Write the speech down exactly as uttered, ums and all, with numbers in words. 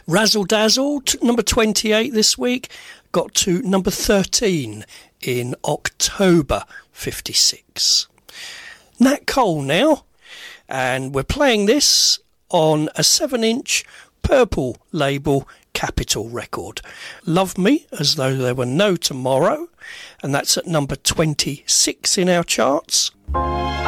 Razzle Dazzle, t- number twenty-eight this week, got to number thirteen in October fifty-six. Nat Cole now, and we're playing this on a seven inch Purple label Capitol record. Love Me As Though There Were No Tomorrow, and that's at number twenty-six in our charts.